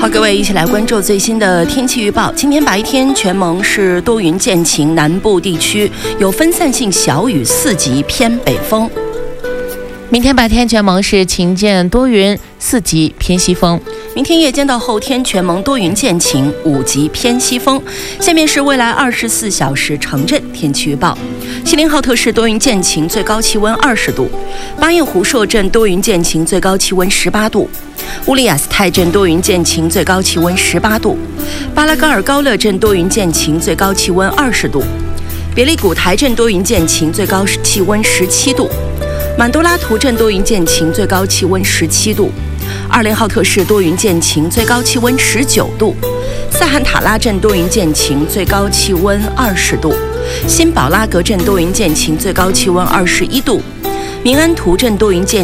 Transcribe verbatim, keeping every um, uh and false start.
好，各位一起来关注最新的天气预报。今天白天全蒙是多云见晴，南部地区有分散性小雨，四级偏北风。 明天白天全蒙是晴间多云，四级偏西风。 明天夜间到后天全蒙多云见晴，五级偏西风。下面是未来二十四小时城镇天气预报：锡林浩特市多云见晴，最高气温二十度；巴彦湖硕镇多云见晴，最高气温十八度；乌里雅斯泰镇多云见晴，最高气温十八度；巴拉嘎尔高乐镇多云见晴，最高气温二十度；别利古台镇多云见晴，最高气温十七度；满都拉图镇多云见晴，最高气温十七度；二连浩特市多云见晴，最高气温十九度；萨罕塔拉镇多云见晴，最高气温二十度；新宝拉格镇多云见晴，最高气温二十一度；明安图镇多云见